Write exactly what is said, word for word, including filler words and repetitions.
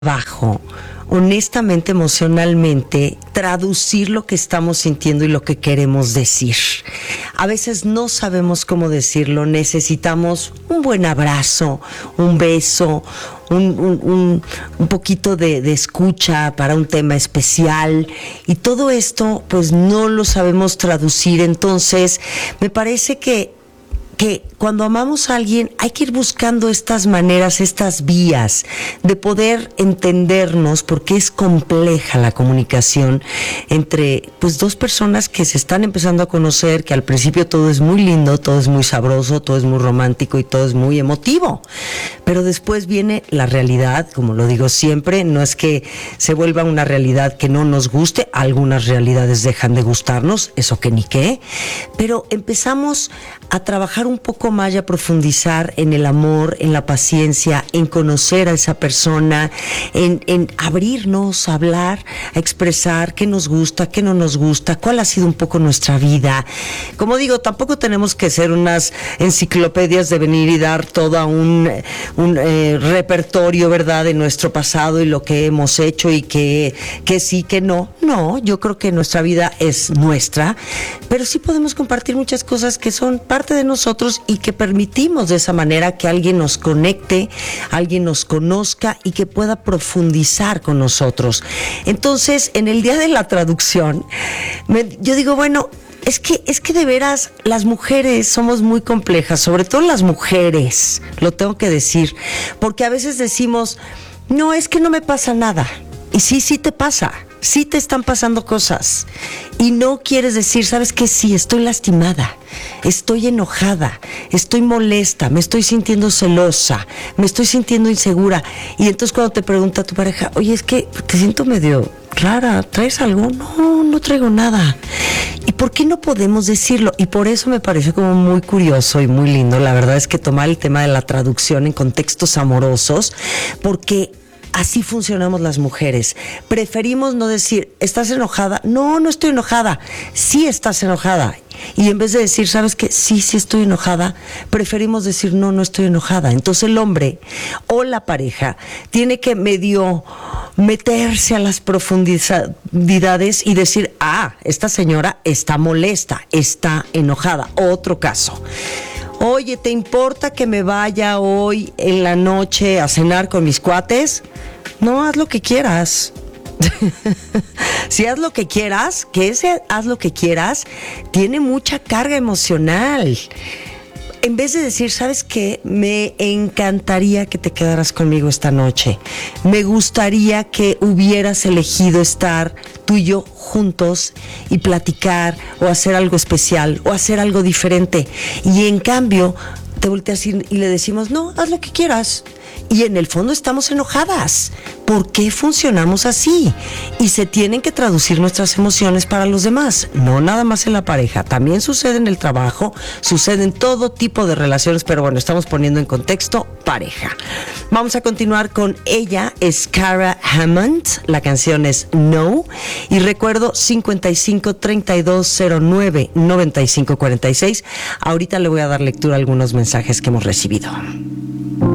trabajo, honestamente, emocionalmente, traducir lo que estamos sintiendo y lo que queremos decir. A veces no sabemos cómo decirlo, necesitamos un buen abrazo, un beso, un, un, un, un poquito de, de escucha para un tema especial, y todo esto pues no lo sabemos traducir. Entonces me parece que que cuando amamos a alguien hay que ir buscando estas maneras, estas vías de poder entendernos, porque es compleja la comunicación entre pues dos personas que se están empezando a conocer, que al principio todo es muy lindo, todo es muy sabroso, todo es muy romántico y todo es muy emotivo, pero después viene la realidad. Como lo digo siempre, no es que se vuelva una realidad que no nos guste, algunas realidades dejan de gustarnos, eso que ni qué, pero empezamos a trabajar un poco más y a profundizar en el amor, en la paciencia, en conocer a esa persona, en, en abrirnos, a hablar, a expresar qué nos gusta, qué no nos gusta, cuál ha sido un poco nuestra vida. Como digo, tampoco tenemos que ser unas enciclopedias de venir y dar todo un, un eh, repertorio, ¿verdad?, de nuestro pasado y lo que hemos hecho y que, que sí, que no. No, yo creo que nuestra vida es nuestra, pero sí podemos compartir muchas cosas que son parte de nosotros y que permitimos de esa manera que alguien nos conecte, alguien nos conozca y que pueda profundizar con nosotros. Entonces, en el día de la traducción, me, yo digo, bueno, es que, es que de veras las mujeres somos muy complejas, sobre todo las mujeres, lo tengo que decir, porque a veces decimos, no, es que no me pasa nada. Y sí, sí te pasa. Sí te están pasando cosas y no quieres decir, ¿sabes qué? Sí, estoy lastimada, estoy enojada, estoy molesta, me estoy sintiendo celosa, me estoy sintiendo insegura. Y entonces cuando te pregunta tu pareja, oye, es que te siento medio rara, ¿traes algo? No, no traigo nada. ¿Y por qué no podemos decirlo? Y por eso me parece como muy curioso y muy lindo, la verdad es que tomar el tema de la traducción en contextos amorosos, porque así funcionamos las mujeres. Preferimos no decir, ¿estás enojada? No, no estoy enojada. Sí estás enojada. Y en vez de decir, ¿sabes qué? Sí, sí estoy enojada, preferimos decir, no, no estoy enojada. Entonces el hombre o la pareja tiene que medio meterse a las profundidades y decir, ah, esta señora está molesta, está enojada. Otro caso. Oye, ¿te importa que me vaya hoy en la noche a cenar con mis cuates? No, haz lo que quieras. Si haz lo que quieras, que ese haz lo que quieras tiene mucha carga emocional. En vez de decir, ¿sabes qué? Me encantaría que te quedaras conmigo esta noche. Me gustaría que hubieras elegido estar tú y yo juntos y platicar o hacer algo especial o hacer algo diferente. Y en cambio, te volteas y, y le decimos, no, haz lo que quieras. Y en el fondo estamos enojadas. ¿Por qué funcionamos así? Y se tienen que traducir nuestras emociones para los demás, no nada más en la pareja. También sucede en el trabajo, sucede en todo tipo de relaciones, pero bueno, estamos poniendo en contexto pareja. Vamos a continuar con ella, es Cara Hammond, la canción es No, y recuerdo cincuenta y cinco, treinta y dos, cero nueve, noventa y cinco, cuarenta y seis. Ahorita le voy a dar lectura a algunos mensajes que hemos recibido.